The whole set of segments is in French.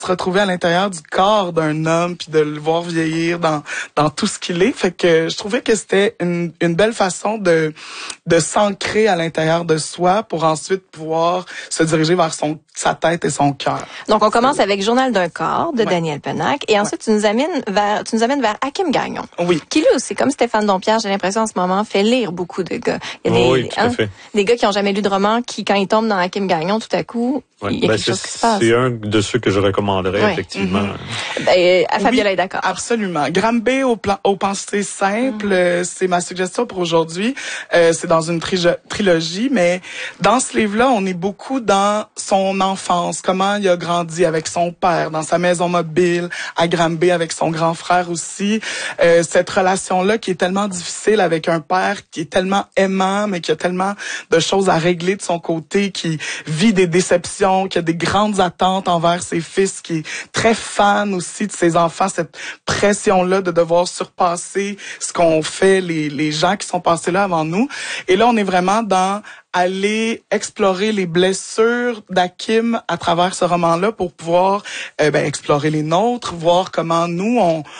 se retrouver à l'intérieur du corps d'un homme puis de le voir vieillir dans tout ce qu'il est. Fait que je trouvais que c'était une belle façon de s'ancrer à l'intérieur de soi pour ensuite pouvoir se diriger vers sa tête et son cœur. Donc on commence avec Journal d'un corps de Daniel Pennac et ensuite tu nous amènes vers Hakim Gagnon. Oui. Qui lui aussi, comme Stéphane Dompierre, j'ai l'impression en ce moment, fait lire beaucoup de gars. Il y a des gars qui ont jamais lu de roman qui, quand ils tombent dans Hakim Gagnon, tout à coup, il y a quelque chose qui se passe. C'est un de ceux que je recommanderais, effectivement. Fabiola est d'accord. Absolument. Granby aux pensées simples, c'est ma suggestion pour aujourd'hui. C'est dans une trilogie, mais dans ce livre-là, on est beaucoup dans son enfance, comment il a grandi avec son père, dans sa maison mobile, à Granby avec son grand frère aussi. Cette relation-là qui est tellement difficile avec un père qui est tellement aimant, mais qui a tellement de choses à régler de son côté, qui vit des déceptions, qui a des grandes attentes envers ses fils, qui est très fan aussi de ses enfants, cette pression-là de devoir surpasser ce qu'ont fait les gens qui sont passés là avant nous. Et là, on est vraiment dans aller explorer les blessures d'Hakim à travers ce roman-là pour pouvoir explorer les nôtres, voir comment nous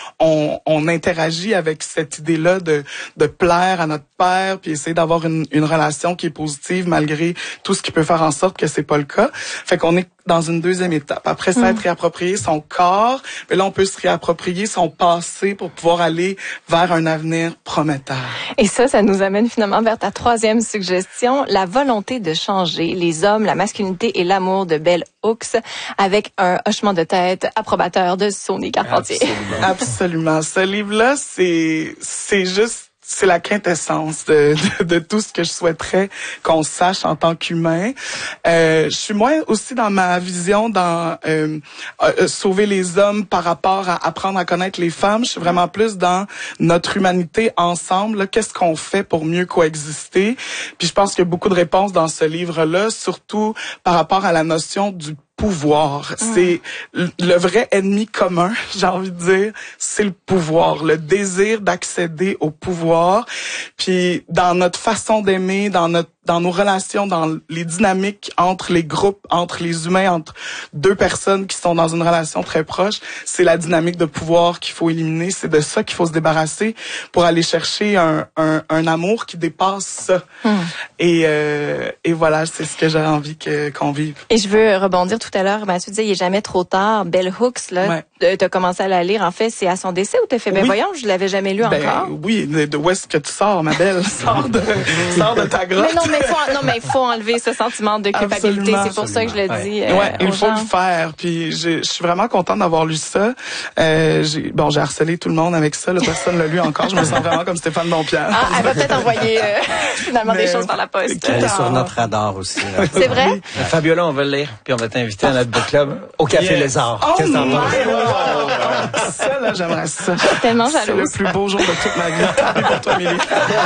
on interagit avec cette idée-là de plaire à notre père, puis essayer d'avoir une relation qui est positive malgré tout ce qui peut faire en sorte que c'est pas le cas. Fait qu'on est dans une deuxième étape. Après ça, être réapproprié son corps, mais là on peut se réapproprier son passé pour pouvoir aller vers un avenir prometteur. Et ça nous amène finalement vers ta troisième suggestion, la volonté de changer les hommes, la masculinité et l'amour de Bell Hooks, avec un hochement de tête approbateur de Sony Carpentier. Absolument. Ce livre-là, c'est la quintessence de tout ce que je souhaiterais qu'on sache en tant qu'humain. Je suis moins aussi dans ma vision dans sauver les hommes par rapport à apprendre à connaître les femmes. Je suis vraiment plus dans notre humanité ensemble. Qu'est-ce qu'on fait pour mieux coexister? Puis je pense qu'il y a beaucoup de réponses dans ce livre-là, surtout par rapport à la notion du pouvoir. C'est le vrai ennemi commun, j'ai envie de dire, c'est le pouvoir, le désir d'accéder au pouvoir. Puis dans notre façon d'aimer, dans nos relations, dans les dynamiques entre les groupes, entre les humains, entre deux personnes qui sont dans une relation très proche, c'est la dynamique de pouvoir qu'il faut éliminer. C'est de ça qu'il faut se débarrasser pour aller chercher un amour qui dépasse ça. Et voilà, c'est ce que j'ai envie qu'on vive. Et je veux rebondir tout à l'heure, Mathieu disait, il est jamais trop tard. Bell Hooks, là, t'as commencé à la lire, en fait, c'est à son décès ou t'as fait, voyons, je l'avais jamais lu encore. Oui, de où est-ce que tu sors, ma belle? Sors de ta grotte. Mais il faut enlever ce sentiment de culpabilité. C'est pour ça que je le dis. Il faut le faire. Puis je suis vraiment contente d'avoir lu ça. J'ai harcelé tout le monde avec ça. Personne l'a lu encore. Je me sens vraiment comme Stéphane Dompierre. Elle va peut-être envoyer finalement des choses par la poste. Elle est sur notre radar aussi. C'est vrai? Fabiola, on va le lire. Puis on va t'inviter à notre book club au Café Lézard. Qu'est-ce que t'en penses? Ça, là, j'aimerais ça. Je suis tellement jalouse. C'est le plus beau jour de toute ma vie. Pour toi, Amélie.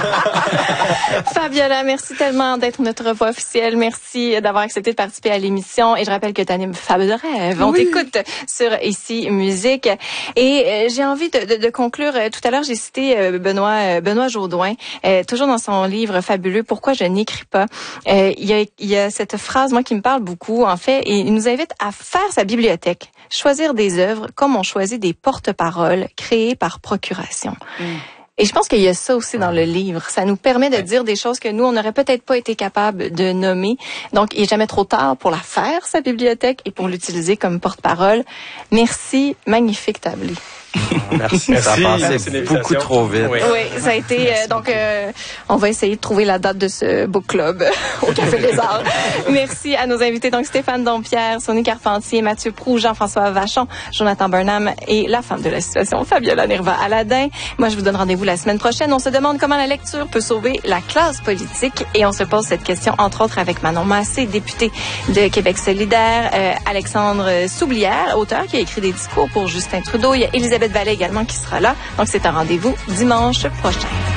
Fabiola, merci tellement d'être notre voix officielle. Merci d'avoir accepté de participer à l'émission. Et je rappelle que tu animes Fab de rêve. On t'écoute sur Ici Musique. Et j'ai envie de conclure. Tout à l'heure, j'ai cité Benoît Jaudoin, toujours dans son livre fabuleux « Pourquoi je n'écris pas ». Il y a cette phrase, moi, qui me parle beaucoup, en fait, et il nous invite à faire sa bibliothèque, choisir des œuvres comme on choisit des porte-paroles créées par procuration. Et je pense qu'il y a ça aussi dans le livre. Ça nous permet de dire des choses que nous, on n'aurait peut-être pas été capable de nommer. Donc, il n'est jamais trop tard pour la faire, sa bibliothèque, et pour l'utiliser comme porte-parole. Merci, magnifique tablé. Merci. Ça a passé beaucoup trop vite. Oui, ça a été... on va essayer de trouver la date de ce book club au Café Lézard. Merci à nos invités, donc Stéphane Dompierre, Sony Carpentier, Mathieu Proulx, Jean-François Vachon, Jonathan Burnham et la femme de la situation, Fabiola Nerva-Aladin. Moi, je vous donne rendez-vous la semaine prochaine. On se demande comment la lecture peut sauver la classe politique et on se pose cette question, entre autres, avec Manon Massé, députée de Québec solidaire, Alexandre Soublière, auteur qui a écrit des discours pour Justin Trudeau. Il y a Elisabeth Vallée également qui sera là. Donc, c'est un rendez-vous dimanche prochain.